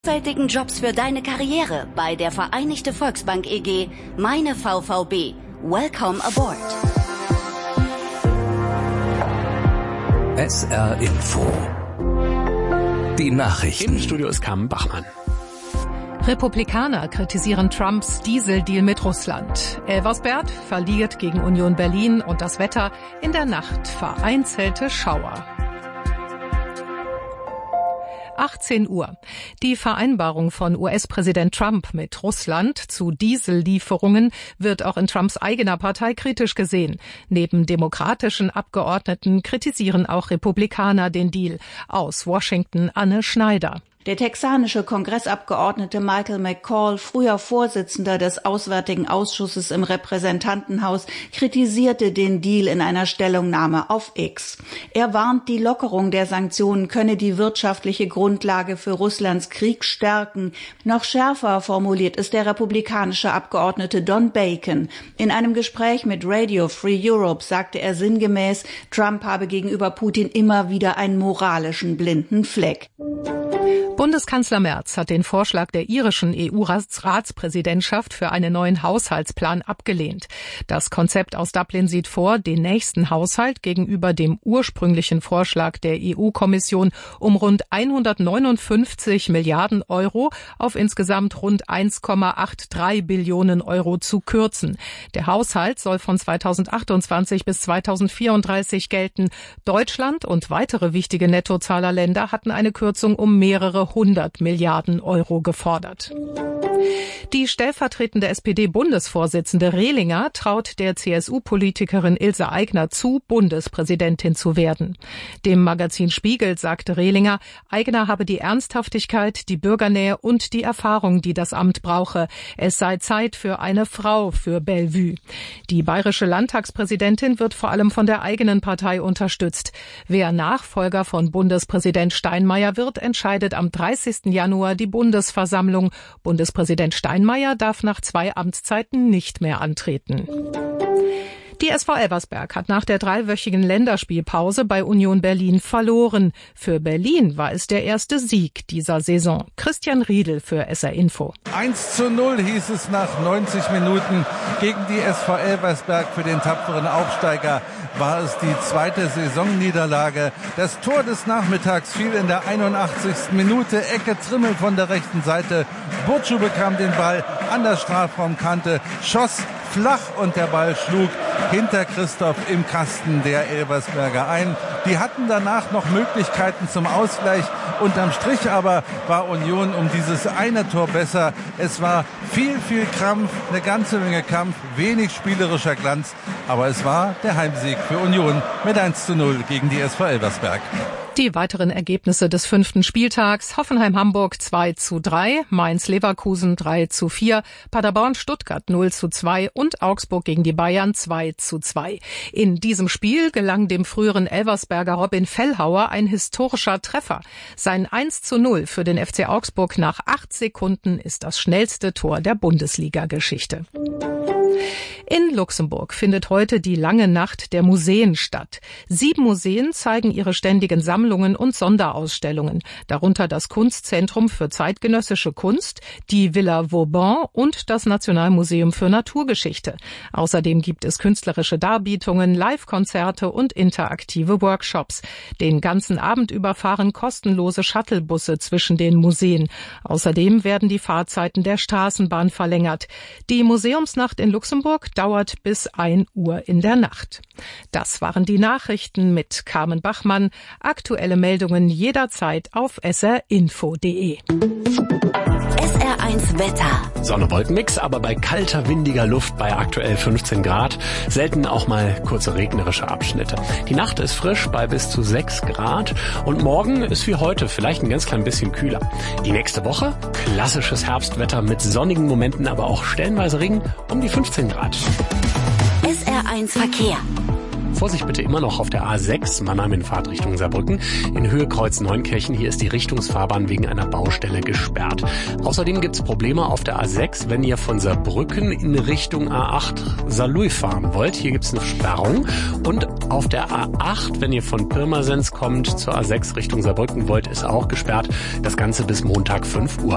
Vielfältigen Jobs für deine Karriere bei der Vereinigte Volksbank EG, meine VVB. Welcome aboard. SR Info. Die Nachrichten. Im Studio ist Carmen Bachmann. Republikaner kritisieren Trumps Dieseldeal mit Russland. Elversberg verliert gegen Union Berlin und das Wetter in der Nacht vereinzelte Schauer. 18 Uhr. Die Vereinbarung von US-Präsident Trump mit Russland zu Diesellieferungen wird auch in Trumps eigener Partei kritisch gesehen. Neben demokratischen Abgeordneten kritisieren auch Republikaner den Deal. Aus Washington Anne Schneider. Der texanische Kongressabgeordnete Michael McCall, früher Vorsitzender des Auswärtigen Ausschusses im Repräsentantenhaus, kritisierte den Deal in einer Stellungnahme auf X. Er warnt, die Lockerung der Sanktionen könne die wirtschaftliche Grundlage für Russlands Krieg stärken. Noch schärfer formuliert ist der republikanische Abgeordnete Don Bacon. In einem Gespräch mit Radio Free Europe sagte er sinngemäß, Trump habe gegenüber Putin immer wieder einen moralischen blinden Fleck. Bundeskanzler Merz hat den Vorschlag der irischen EU-Ratspräsidentschaft für einen neuen Haushaltsplan abgelehnt. Das Konzept aus Dublin sieht vor, den nächsten Haushalt gegenüber dem ursprünglichen Vorschlag der EU-Kommission um rund 159 Milliarden Euro auf insgesamt rund 1,83 Billionen Euro zu kürzen. Der Haushalt soll von 2028 bis 2034 gelten. Deutschland und weitere wichtige Nettozahlerländer hatten eine Kürzung um mehrere 100 Milliarden Euro gefordert. Die stellvertretende SPD-Bundesvorsitzende Rehlinger traut der CSU-Politikerin Ilse Aigner zu, Bundespräsidentin zu werden. Dem Magazin Spiegel sagte Rehlinger, Aigner habe die Ernsthaftigkeit, die Bürgernähe und die Erfahrung, die das Amt brauche. Es sei Zeit für eine Frau für Bellevue. Die bayerische Landtagspräsidentin wird vor allem von der eigenen Partei unterstützt. Wer Nachfolger von Bundespräsident Steinmeier wird, entscheidet am 30. Januar die Bundesversammlung. Bundespräsident Steinmeier darf nach 2 Amtszeiten nicht mehr antreten. Die SV Elversberg hat nach der 3-wöchigen Länderspielpause bei Union Berlin verloren. Für Berlin war es der erste Sieg dieser Saison. Christian Riedel für SR Info. 1:0 hieß es nach 90 Minuten gegen die SV Elversberg. Für den tapferen Aufsteiger war es die 2. Saisonniederlage. Das Tor des Nachmittags fiel in der 81. Minute. Ecke Trimmel von der rechten Seite. Burcu bekam den Ball an der Strafraumkante, schoss flach und der Ball schlug hinter Christoph im Kasten der Elversberger ein. Die hatten danach noch Möglichkeiten zum Ausgleich. Unterm Strich aber war Union um dieses eine Tor besser. Es war viel Krampf, eine ganze Menge Kampf, wenig spielerischer Glanz. Aber es war der Heimsieg für Union mit 1:0 gegen die SV Elversberg. Die weiteren Ergebnisse des 5. Spieltags: Hoffenheim-Hamburg 2:3, Mainz-Leverkusen 3:4, Paderborn-Stuttgart 0:2 und Augsburg gegen die Bayern 2:2. In diesem Spiel gelang dem früheren Elversberger Robin Fellhauer ein historischer Treffer. Sein 1:0 für den FC Augsburg nach 8 Sekunden ist das schnellste Tor der Bundesliga-Geschichte. In Luxemburg findet heute die lange Nacht der Museen statt. 7 Museen zeigen ihre ständigen Sammlungen und Sonderausstellungen, darunter das Kunstzentrum für zeitgenössische Kunst, die Villa Vauban und das Nationalmuseum für Naturgeschichte. Außerdem gibt es künstlerische Darbietungen, Live-Konzerte und interaktive Workshops. Den ganzen Abend über fahren kostenlose Shuttlebusse zwischen den Museen. Außerdem werden die Fahrzeiten der Straßenbahn verlängert. Die Museumsnacht in Luxemburg dauert bis 1 Uhr in der Nacht. Das waren die Nachrichten mit Carmen Bachmann. Aktuelle Meldungen jederzeit auf srinfo.de. SR1 Wetter. Sonne-Wolkenmix, aber bei kalter, windiger Luft bei aktuell 15 Grad. Selten auch mal kurze regnerische Abschnitte. Die Nacht ist frisch bei bis zu 6 Grad. Und morgen ist wie heute vielleicht ein ganz klein bisschen kühler. Die nächste Woche klassisches Herbstwetter mit sonnigen Momenten, aber auch stellenweise Regen um die 15 Grad. SR1 Verkehr. Vorsicht bitte immer noch auf der A6 Mannheim in Fahrtrichtung Saarbrücken. In Höhe Kreuz Neunkirchen, hier ist die Richtungsfahrbahn wegen einer Baustelle gesperrt. Außerdem gibt's Probleme auf der A6, wenn ihr von Saarbrücken in Richtung A8 Saarlouis fahren wollt. Hier gibt's eine Sperrung. Und auf der A8, wenn ihr von Pirmasens kommt zur A6 Richtung Saarbrücken wollt, ist auch gesperrt. Das Ganze bis Montag 5 Uhr.